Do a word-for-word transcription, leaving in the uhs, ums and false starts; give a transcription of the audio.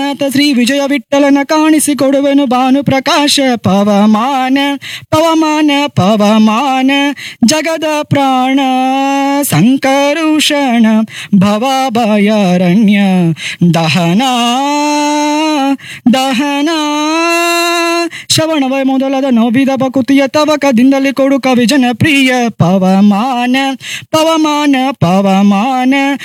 ರಂಗನಾಥ ಶ್ರೀ ವಿಜಯ ವಿಠಲನ ಕಾಣಿಸಿಕೊಡುವೆನು ಭಾನು ಪ್ರಕಾಶ ಪವಮಾನ ಪವಮಾನ ಪವಮಾನ ಜಗದ ಪ್ರಾಣ ಸಂಕರುಷಣ ಭವಭಯಾರಣ್ಯ ದಹನ ದಹನ ಶ್ರವಣವೇ ಮೊದಲಾದ ನೋವಿದ ಬಕುತಿಯ ತವಕದಿಂದಲೇ ಕೊಡು ಕವಿ ಜನಪ್ರಿಯ ಪವಮಾನ ಪವಮಾನ ಪವಮಾನ